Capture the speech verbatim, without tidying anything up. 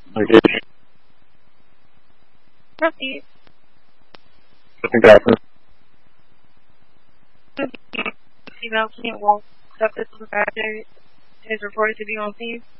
Engage. Proceed. Captain. Female Kent will accept this supervisor is reported to be on scene.